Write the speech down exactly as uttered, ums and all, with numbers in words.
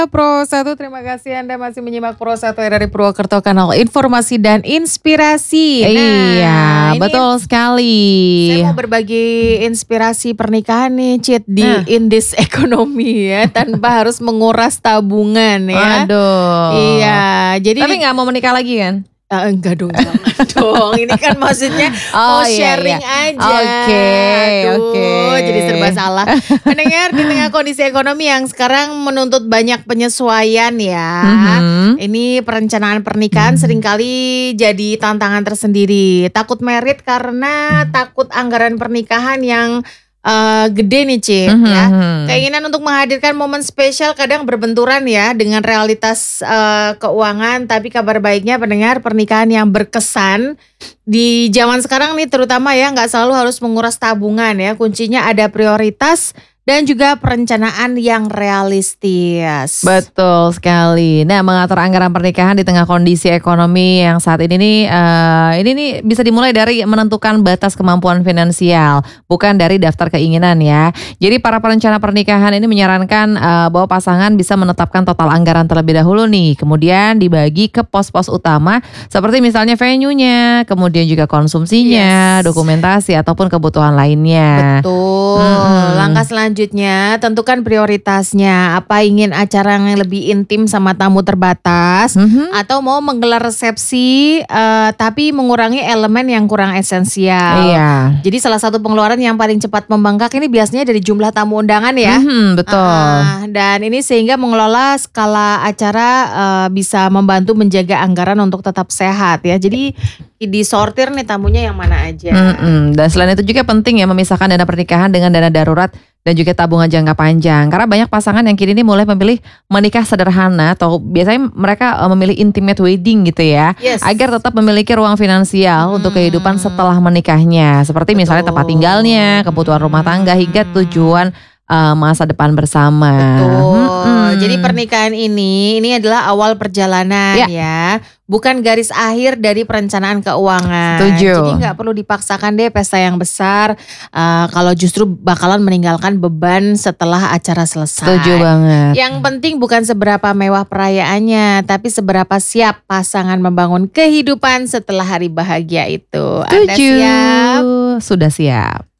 Pro satu, terima kasih Anda masih menyimak Pro satu dari Purwokerto, kanal informasi dan inspirasi. Nah, iya, betul sekali. Saya mau berbagi inspirasi pernikahan nih, Cit, di Nah. in this economy ya, tanpa harus menguras tabungan ya. Aduh. Iya, jadi Tapi nggak mau menikah lagi kan? Uh, enggak dong, jangan dong. Ini kan maksudnya Oh, mau iya, sharing iya. aja. Oke, Aduh, oke. jadi serba salah. Mendengar di tengah kondisi ekonomi yang sekarang menuntut banyak penyesuaian ya. Mhm. Ini perencanaan pernikahan seringkali jadi tantangan tersendiri. Takut merit karena takut anggaran pernikahan yang Uh, gede nih Ci, Mhm, ya. mhm. Keinginan untuk menghadirkan momen spesial kadang berbenturan ya dengan realitas uh, keuangan. Tapi kabar baiknya pendengar, pernikahan yang berkesan di zaman sekarang nih terutama ya, nggak selalu harus menguras tabungan ya. Kuncinya ada prioritas dan juga perencanaan yang realistis. Betul sekali. Nah, mengatur anggaran pernikahan di tengah kondisi ekonomi yang saat ini nih, uh, ini nih bisa dimulai dari menentukan batas kemampuan finansial, bukan dari daftar keinginan ya. Jadi para perencana pernikahan ini menyarankan uh, bahwa pasangan bisa menetapkan total anggaran terlebih dahulu nih, kemudian dibagi ke pos-pos utama seperti misalnya venue-nya, kemudian juga konsumsinya, Yes. dokumentasi ataupun kebutuhan lainnya. Betul. Mm-mm. Langkah selanjutnya tentukan prioritasnya. Apa ingin acara yang lebih intim sama tamu terbatas, Mhm. atau mau menggelar resepsi eh, tapi mengurangi elemen yang kurang esensial. Iya. Jadi salah satu pengeluaran yang paling cepat membengkak ini biasanya dari jumlah tamu undangan ya. Mhm, betul. Ah, dan ini sehingga mengelola skala acara eh, bisa membantu menjaga anggaran untuk tetap sehat ya. Jadi disortir nih tamunya yang mana aja. Mm-mm. Dan selain itu juga penting ya memisahkan dana pernikahan dengan dana darurat dan juga tabungan jangka panjang. Karena banyak pasangan yang kini ini mulai memilih menikah sederhana atau biasanya mereka uh, memilih intimate wedding gitu ya. Yes. Agar tetap memiliki ruang finansial Hmm. untuk kehidupan setelah menikahnya. Seperti misalnya tempat Betul. tinggalnya, kebutuhan rumah tangga hingga tujuan uh, masa depan bersama. Betul. Mm-mm. Jadi pernikahan ini ini adalah awal perjalanan Ya. ya, bukan garis akhir dari perencanaan keuangan. Setuju. Jadi nggak perlu dipaksakan deh pesta yang besar. uh, kalau justru bakalan meninggalkan beban setelah acara selesai. Setuju banget. Yang penting bukan seberapa mewah perayaannya, tapi seberapa siap pasangan membangun kehidupan setelah hari bahagia itu. Anda Setuju. siap? Sudah siap.